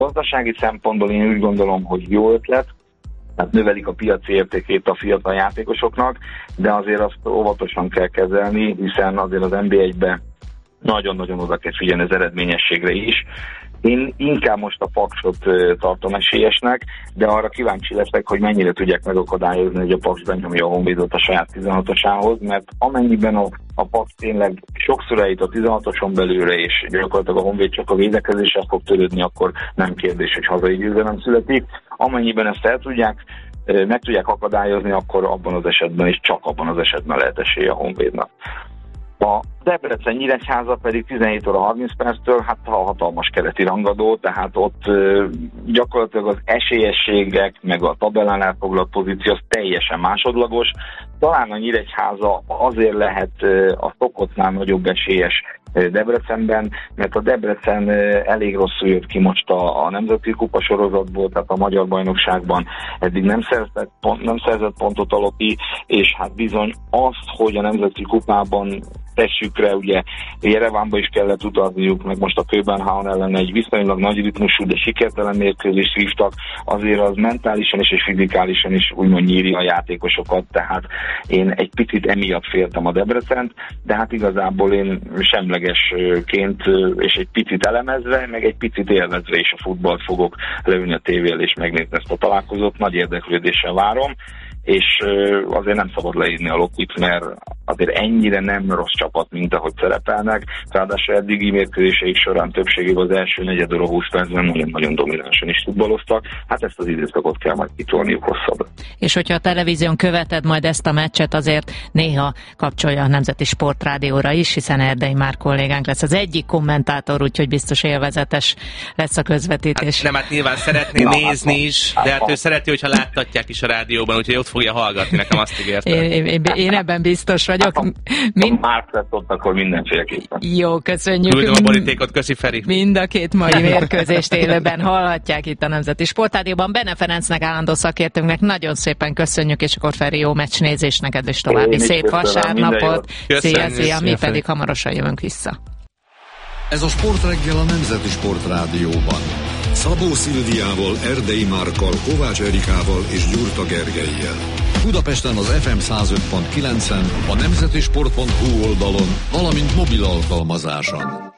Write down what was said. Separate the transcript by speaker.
Speaker 1: Gazdasági szempontból én úgy gondolom, hogy jó ötlet, tehát növelik a piaci értékét a fiatal játékosoknak, de azért azt óvatosan kell kezelni, hiszen azért az NB1-ben nagyon-nagyon oda kell figyelni az eredményességre is. Én inkább most a Paksot tartom esélyesnek, de arra kíváncsi leszek, hogy mennyire tudják megakadályozni, hogy a Paks benyomja a Honvédot a saját 16-osához, mert amennyiben a Paks tényleg sokszor eljut a 16-oson belőle, és gyakorlatilag a Honvéd csak a védekezéssel fog törődni, akkor nem kérdés, hogy hazai győzelem születik. Amennyiben ezt meg tudják akadályozni, akkor abban az esetben, és csak abban az esetben lehet esélye a Honvédnak. A Debrecen-Nyíregyháza pedig 17 óra 30 perctől, hát a hatalmas keleti rangadó, tehát ott gyakorlatilag az esélyességek, meg a tabellán elfoglalt pozíció az teljesen másodlagos. Talán a Nyíregyháza azért lehet a szokottnál nagyobb esélyes Debrecenben, mert a Debrecen elég rosszul jött ki most a Nemzeti Kupa sorozatból, tehát a Magyar Bajnokságban eddig nem szerzett pontot a Loki, és hát bizony azt, hogy a Nemzeti Kupában tessükre, ugye Jerevánba is kellett utazniuk, meg most a Köbenhavn ellen egy viszonylag nagy ritmusú, de sikertelen mérkőzést vívtak, azért az mentálisan és fizikálisan is úgymond nyírja a játékosokat, tehát én egy picit emiatt féltem a Debrecent, de hát igazából én semlegesként és egy picit elemezve, meg egy picit élvezve is a futballt fogok leülni a tévél és megnézni ezt a találkozót, nagy érdeklődéssel várom, és azért nem szabad leírni a Lokit, mert azért ennyire nem rossz csapat, mint ahogy szerepelnek. Ráadásul eddigi mérkőzéseik során többségében az első negyed óra 20 percben nagyon dominánsan is futballoztak. Hát ezt az időszakot kell majd kitolniuk hosszabbra.
Speaker 2: És hogyha a televízión követed majd ezt a meccset, azért néha kapcsolja a Nemzeti Sportrádióra is, hiszen Erdei Márk kollégánk lesz az egyik kommentátor, úgyhogy biztos élvezetes lesz a közvetítés.
Speaker 3: Hát nyilván szeretné nézni is, de hát ő szereti, hogyha láttatják is a rádióban, úgyhogy ott fogja hallgatni, nekem azt ígérte.
Speaker 2: Én ebben biztos vagyok.
Speaker 1: Márk lett ott, akkor mindenféleképpen.
Speaker 2: Jó, köszönjük.
Speaker 3: Küldöm a borítékot, köszi Feri.
Speaker 2: Mind a két mai mérkőzést élőben hallhatják itt a Nemzeti Sportrádióban. Benne Ferencnek, állandó szakértőnknek nagyon szépen köszönjük, és akkor Feri, jó meccsnézés neked, és további szép vasárnapot. Szia, mi pedig hamarosan jövünk vissza.
Speaker 4: Ez a Sportreggel a Nemzeti Sportrádióban. Szabó Szilviával, Erdei Márkkal, Kovács Erikával és Gyurta Gergellyel. Budapesten az FM 105.9-en, a nemzetisport.hu oldalon, valamint mobil alkalmazáson.